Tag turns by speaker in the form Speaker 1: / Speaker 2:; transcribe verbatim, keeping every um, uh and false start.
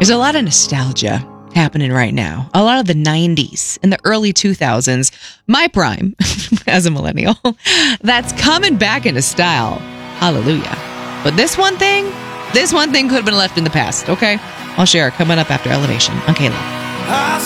Speaker 1: There's a lot of nostalgia happening right now. A lot of the nineties and the early two thousands, my prime as a millennial, that's coming back into style. Hallelujah. But this one thing, this one thing could have been left in the past, okay? I'll share it coming up after Elevation on K L O L.